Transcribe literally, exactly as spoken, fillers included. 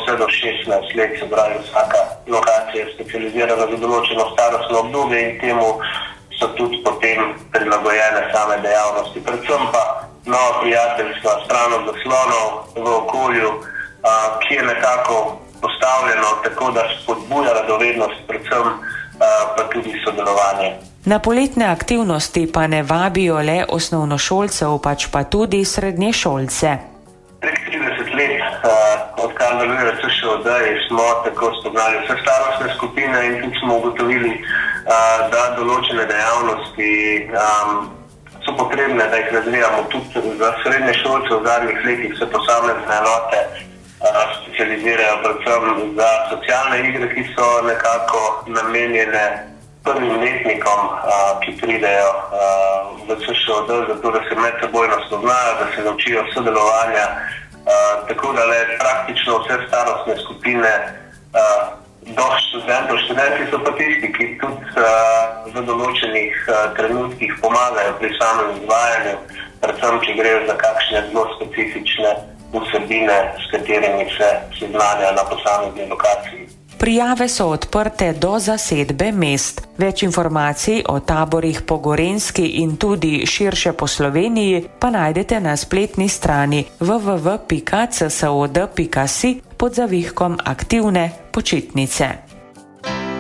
vse do šestnajst let, se pravi vsaka lokacija je specializirana za določeno starostno obdobje in temu so tudi potem prilagojene same dejavnosti. Predvsem pa nova prijateljstva, stran od zaslonov v okolju, a, ki je nekako postavljeno tako, da spodbuja radovednost, predvsem a, pa tudi sodelovanje. Na poletne aktivnosti pa ne vabijo le osnovnošolcev, pač pa tudi srednješolce. Prek trideset let, uh, odkar deluje C Š O D, smo tako spoznali vse starostne skupine in tudi smo ugotovili, uh, da določene dejavnosti um, so potrebne, da jih razvijamo tudi za srednje šolce. V zadnjih letih se posamezne enote uh, specializirajo predvsem za socialne igre, ki so nekako namenjene prvim letnikom, uh, ki pridejo uh, v C Š O D, zato da se medsebojno spoznajo, da se naučijo sodelovanja, uh, tako da le praktično vse starostne skupine uh, do študentov. Študenti so pa tisti, ki tudi uh, v določenih uh, trenutkih pomagajo pri samem izvajanju, predvsem, če gre za kakšne zelo specifične vsebine, s katerimi se seznanjajo na posamezni lokaciji. Prijave so odprte do zasedbe mest. Več informacij o taborih po Gorenjski in tudi širše po Sloveniji pa najdete na spletni strani w w w pika c s o d pika si pod zavihkom aktivne počitnice.